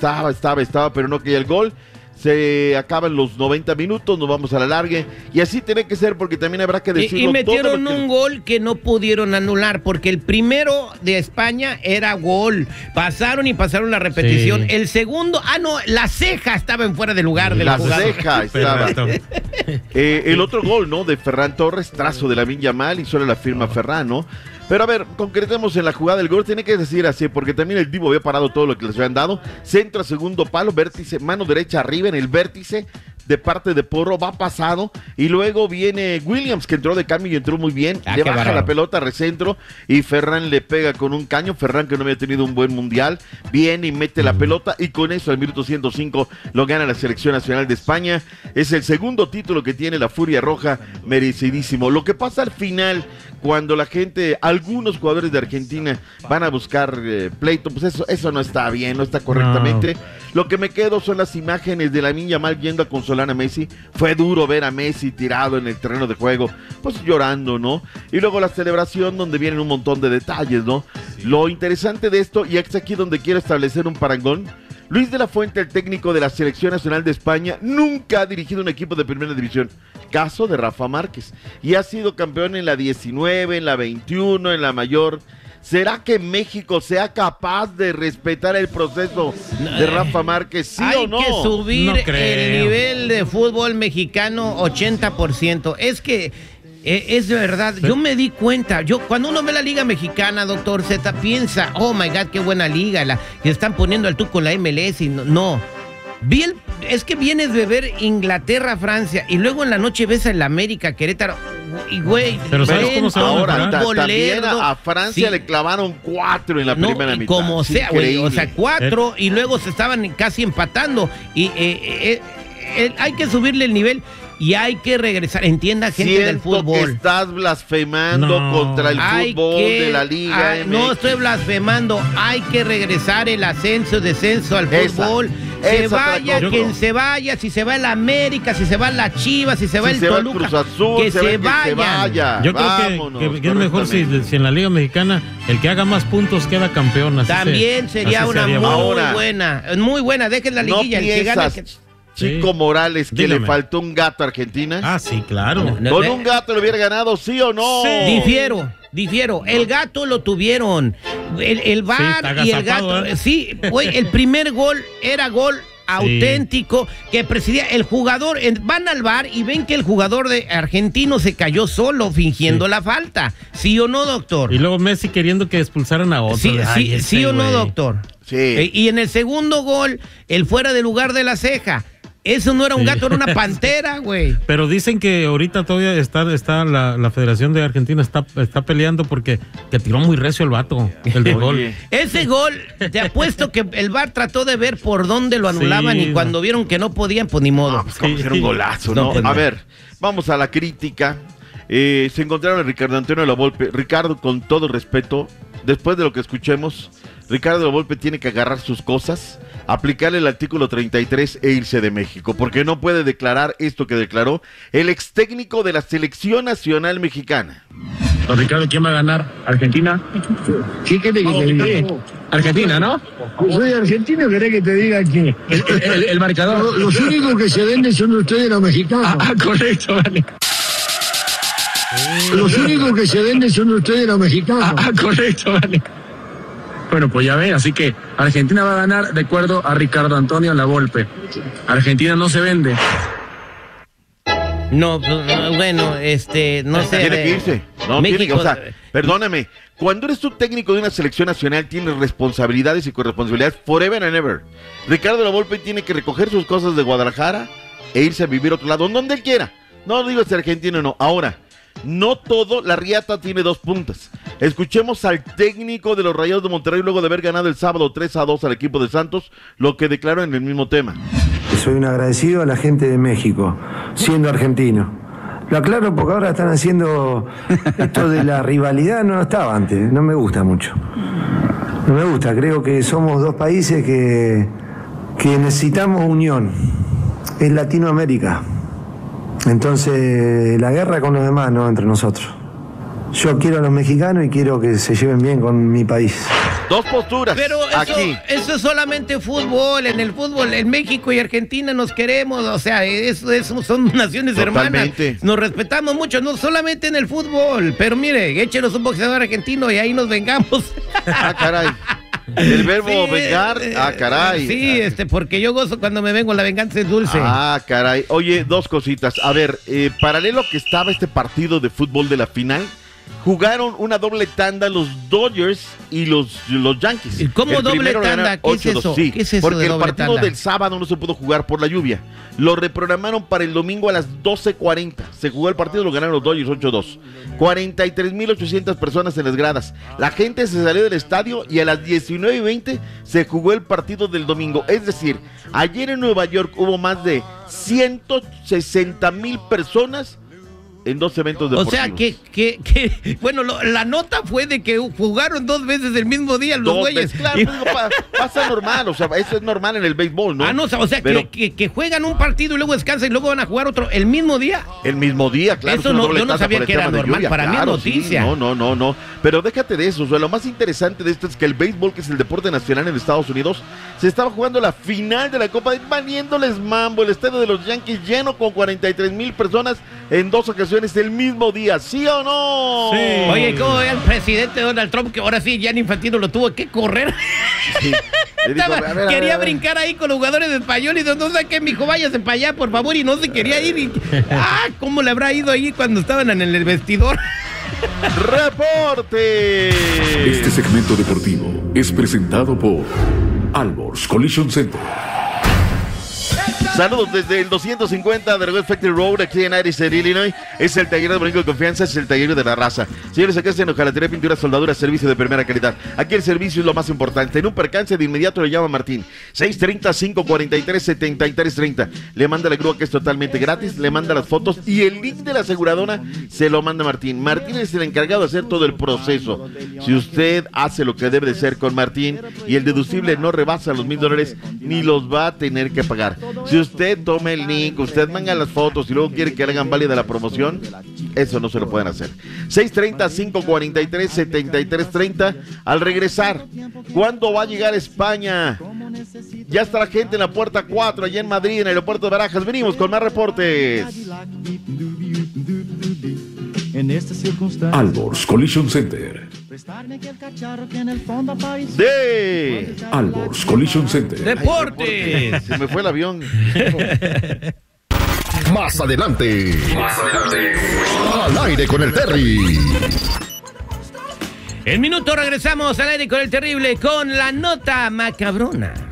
estaba, pero no caía el gol. Se acaban los 90 minutos, nos vamos a la largue, y así tiene que ser, porque también habrá que decirlo. Y metieron un gol que no pudieron anular, porque el primero de España era gol. Pasaron la repetición. Sí. El segundo, la ceja estaba en fuera de lugar del jugador. La ceja estaba. El otro gol, ¿no? De Ferran Torres, trazo de Lamine Yamal, y solo la firma Ferran, ¿no? Pero a ver, concretemos en la jugada del gol, tiene que decir así, porque también el Divo había parado todo lo que les habían dado. Centro a segundo palo, vértice, mano derecha arriba en el vértice de parte de Porro, va pasado, y luego viene Williams, que entró de cambio y entró muy bien, le baja la pelota, recentro, y Ferran le pega con un caño. Ferran, que no había tenido un buen mundial, viene y mete la pelota, y con eso al minuto 105 lo gana la selección nacional de España. Es el segundo título que tiene la Furia Roja, merecidísimo. Lo que pasa al final, cuando la gente, algunos jugadores de Argentina van a buscar pleito, pues eso no está bien, no está correctamente. No. Lo que me quedo son las imágenes de Lamine Yamal yendo a consolar a Messi. Fue duro ver a Messi tirado en el terreno de juego, pues llorando, ¿no? Y luego la celebración, donde vienen un montón de detalles, ¿no? Lo interesante de esto, y es aquí donde quiero establecer un parangón. Luis de la Fuente, el técnico de la Selección Nacional de España, nunca ha dirigido un equipo de primera división. Caso de Rafa Márquez. Y ha sido campeón en la 19, en la 21, en la mayor. ¿Será que México sea capaz de respetar el proceso de Rafa Márquez, sí o no? Hay que subir el nivel de fútbol mexicano 80%. Es que es de verdad, yo me di cuenta, cuando uno ve la Liga Mexicana, doctor Z, piensa, oh my God, qué buena liga, que están poniendo al tú con la MLS, y no. Es que vienes de ver Inglaterra, Francia, y luego en la noche ves el América, Querétaro, y güey, pero ¿sabes cómo se ahora? También a Francia le clavaron 4 en la primera mitad. Como sea, güey, o sea, 4, y luego se estaban casi empatando, y hay que subirle el nivel. Y hay que regresar, entienda gente del fútbol. Que estás blasfemando contra el fútbol de la Liga MX. No estoy blasfemando, hay que regresar el ascenso, descenso al fútbol. Se vaya quien se vaya, si se va el América, si se va la Chivas, si se va el Toluca, Cruz Azul, que se vaya. Yo creo que es mejor si en la Liga Mexicana el que haga más puntos queda campeón. También sería una muy buena, dejen la liguilla, el que gana. Chico Morales, que le faltó un gato a Argentina. Ah, sí, claro. ¿Con un gato lo hubiera ganado, sí o no? Sí. Difiero. El gato lo tuvieron. El VAR y el gato. Sí, güey, el primer gol era gol auténtico que presidía el jugador. Van al VAR y ven que el jugador de argentino se cayó solo fingiendo la falta. ¿Sí o no, doctor? Y luego Messi queriendo que expulsaran a otro. Sí o no, doctor. Sí. Y en el segundo gol, el fuera de lugar de la ceja. Eso no era un gato, era una pantera, güey. Pero dicen que ahorita todavía está la Federación de Argentina está peleando porque que tiró muy recio el vato, el de gol. Ese gol, te apuesto que el VAR trató de ver por dónde lo anulaban y cuando vieron que no podían, pues ni modo. Como era un golazo, ¿no? A ver, vamos a la crítica. Se encontraron a Ricardo Antonio La Volpe. Ricardo, con todo respeto, después de lo que escuchemos, Ricardo La Volpe tiene que agarrar sus cosas, aplicarle el artículo 33 e irse de México, porque no puede declarar esto que declaró el ex técnico de la Selección Nacional Mexicana. Don Ricardo, ¿quién va a ganar? ¿Argentina? ¿Sí? ¿Qué te diga? Argentina, ¿no? Soy argentino, ¿querés que te diga qué? El marcador. Los únicos que se venden son ustedes los mexicanos. Correcto, vale. Los únicos que se venden son ustedes los mexicanos. Correcto, vale. Bueno, pues ya ven, así que Argentina va a ganar de acuerdo a Ricardo Antonio La Volpe. Argentina no se vende. No, bueno, no sé. Tiene que irse. No, México, tiene que, o sea, perdóname. Cuando eres tú técnico de una selección nacional, tienes responsabilidades y corresponsabilidades forever and ever. Ricardo La Volpe tiene que recoger sus cosas de Guadalajara e irse a vivir a otro lado, donde él quiera. No digo si argentino no. Ahora, no todo, la riata tiene 2 puntas. Escuchemos al técnico de los Rayados de Monterrey luego de haber ganado el sábado 3-2 al equipo de Santos, lo que declaró en el mismo tema. Soy un agradecido a la gente de México, siendo argentino. Lo aclaro porque ahora están haciendo esto de la rivalidad, no estaba antes, no me gusta mucho. No me gusta, creo que somos 2 países que necesitamos unión. Es Latinoamérica. Entonces, la guerra con los demás, no entre nosotros. Yo quiero a los mexicanos y quiero que se lleven bien con mi país. Dos posturas. Pero eso es solamente fútbol. En el fútbol, en México y Argentina nos queremos. O sea, eso son naciones Totalmente. hermanas. Nos respetamos mucho, no solamente en el fútbol. Pero mire, échenos un boxeador argentino y ahí nos vengamos. Ah, caray. El verbo vengar, caray. Sí, porque yo gozo cuando me vengo, la venganza es dulce. Ah, caray. Oye, dos cositas. A ver, paralelo a que estaba este partido de fútbol de la final, jugaron una doble tanda los Dodgers y los Yankees. ¿Cómo doble tanda? ¿Qué es eso? Sí, ¿Qué es eso porque de el doble partido tanda? del sábado no se pudo jugar por la lluvia. Lo reprogramaron para el domingo a las 12:40. Se jugó el partido, lo ganaron los Dodgers 8-2. 43,800 personas en las gradas. La gente se salió del estadio y a las 19:20 se jugó el partido del domingo. Es decir, ayer en Nueva York hubo más de 160,000 personas en dos eventos deportivos. O sea, que bueno, la nota fue de que jugaron dos veces el mismo día los güeyes. Claro, pasa normal, o sea, eso es normal en el béisbol, ¿no? No, o sea, pero, que juegan un partido y luego descansan y luego van a jugar otro el mismo día. El mismo día, claro. Eso yo no sabía que era normal, para mí es noticia. Sí, no. Pero déjate de eso, o sea, lo más interesante de esto es que el béisbol, que es el deporte nacional en Estados Unidos, se estaba jugando la final de la Copa, valiéndoles mambo, el estadio de los Yankees lleno con 43,000 personas en dos ocasiones el mismo día, ¿sí o no? Sí. Oye, ¿cómo ve el presidente Donald Trump que ahora sí, Gianni Infantino lo tuvo que correr? Sí. Quería brincar ahí con los jugadores de español y no sé qué, mijo, váyase para allá, por favor, y no se quería ir. ¿Cómo le habrá ido ahí cuando estaban en el vestidor? ¡Reporte! Este segmento deportivo es presentado por Alborz Collision Center. Saludos desde el 250 de Red Factory Road, aquí en Addison, Illinois. Es el taller de brinco de confianza, es el taller de la raza. Señores, acá está en hojalatería, pintura, soldadura, servicio de primera calidad. Aquí el servicio es lo más importante. En un percance de inmediato le llama Martín. 630-543-7330. Le manda la grúa, que es totalmente gratis. Le manda las fotos y el link de la aseguradora se lo manda Martín. Martín es el encargado de hacer todo el proceso. Si usted hace lo que debe de ser con Martín y el deducible no rebasa los $1,000, ni los va a tener que pagar. Si usted toma el link, usted manga las fotos y luego quiere que le hagan válida la promoción, eso no se lo pueden hacer. 630-543-7330. Al regresar, ¿cuándo va a llegar España? Ya está la gente en la puerta 4, allá en Madrid, en el aeropuerto de Barajas. Venimos con más reportes. Alborz Collision Center. De Alborz Collision Center. ¡Deportes! Se me fue el avión. Más adelante. Al aire con el Terry. En minuto regresamos al aire con el terrible, con la nota macabrona.